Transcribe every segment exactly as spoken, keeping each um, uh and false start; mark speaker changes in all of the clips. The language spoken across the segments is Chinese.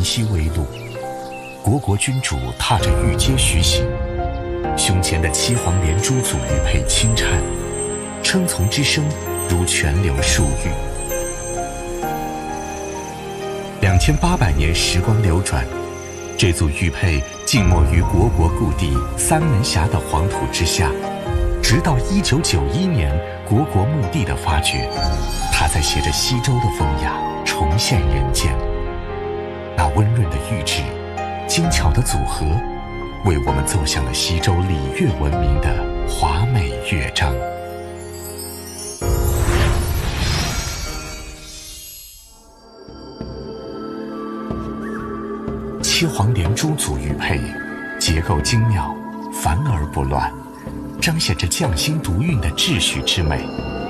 Speaker 1: 皙微露，国国君主踏着玉阶徐行，胸前的七黄连珠祖玉佩轻颤，称从之声如泉流漱玉。两千八百年时光流转，这组玉佩静默于国国故地三门峡的黄土之下，直到一九九一年国国墓地的发掘，它才携着西周的风雅重现人间。那温润的玉质，精巧的组合，为我们奏响了西周礼乐文明的华美乐章。七黄连珠祖玉佩，结构精妙，繁而不乱，彰显着匠心独运的秩序之美。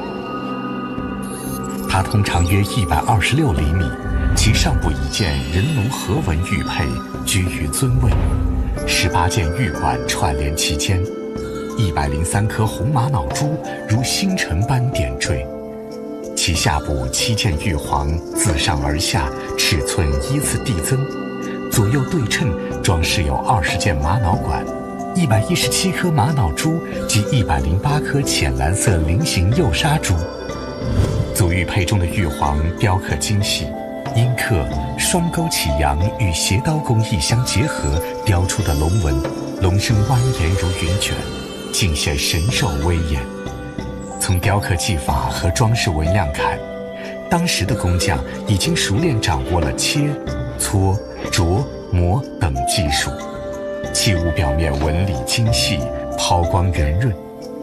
Speaker 1: 它通常约一百二十六厘米，其上部一件人龙合纹玉佩居于尊位，十八件玉管串联其间，一百零三颗红玛瑙珠如星辰般点缀，其下部七件玉环自上而下，尺寸依次递增。左右对称装饰有二十件玛瑙管，一百一十七颗玛瑙珠及一百零八颗浅蓝色菱形釉纱珠。祖玉佩中的玉环雕刻精细，阴刻双钩起阳与斜刀工艺相结合雕出的龙纹，龙身蜿蜒如云卷，尽显神兽威严。从雕刻技法和装饰纹样看，当时的工匠已经熟练掌握了切、搓、琢、磨等技术，器物表面纹理精细，抛光圆润。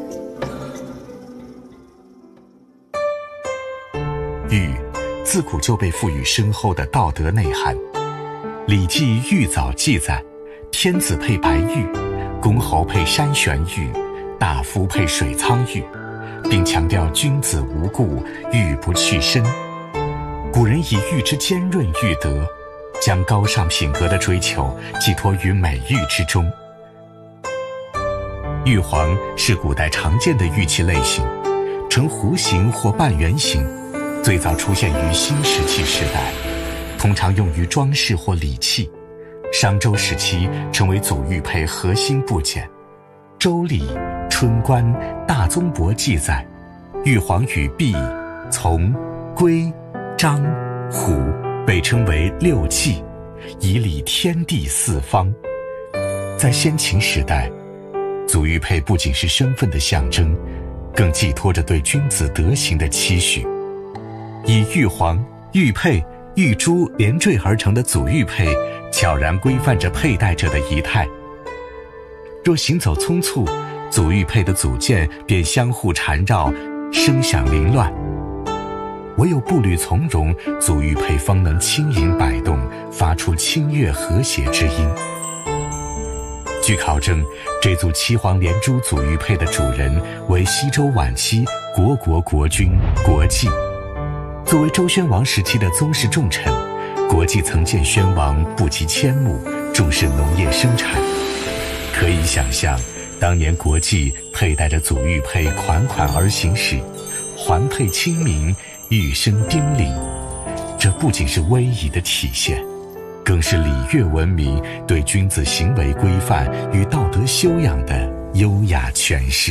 Speaker 1: 玉自古就被赋予深厚的道德内涵，《礼记·玉藻》记载：天子配白玉，公侯配山玄玉，大夫配水苍玉，并强调君子无故，玉不去身。古人以玉之坚润育德，将高尚品格的追求寄托于美玉之中。玉环是古代常见的玉器类型，呈弧形或半圆形，最早出现于新石器时代，通常用于装饰或礼器。商周时期成为祖玉佩核心部件。《周礼·春官·大宗伯》记载，玉环与璧、从、龟、章、虎被称为六器，以礼天地四方。在先秦时代，祖玉佩不仅是身份的象征，更寄托着对君子德行的期许。以玉环、玉佩、玉珠连缀而成的祖玉佩，悄然规范着佩戴者的仪态。若行走匆促，祖玉佩的组件便相互缠绕，声响凌乱。唯有步履从容，祖玉佩方能轻盈摆动，发出清悦和谐之音。据考证，这组七黄连珠祖玉佩的主人为西周晚期国国国君国季。作为周宣王时期的宗室重臣，国季曾见宣王不及迁牧，重视农业生产。可以想象，当年国季佩戴着祖玉佩款款而行时，环佩清明，玉声叮咛，这不仅是威仪的体现，更是礼乐文明对君子行为规范与道德修养的优雅诠释。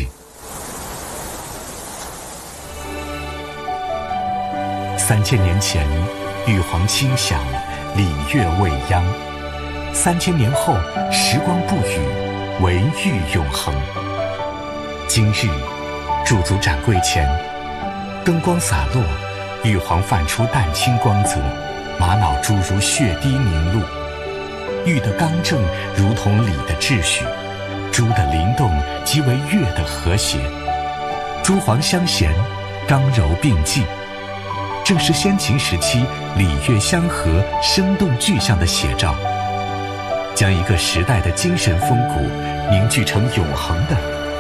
Speaker 1: 三千年前，玉皇清响，礼乐未央；三千年后，时光不语，惟玉永恒。今日，驻足展柜前，灯光洒落，玉环泛出淡青光泽，玛瑙珠如血滴凝露。玉的刚正如同礼的秩序，珠的灵动即为乐的和谐。珠黄相衔，刚柔并济，正是先秦时期礼乐相合、生动具象的写照，将一个时代的精神风骨凝聚成永恒的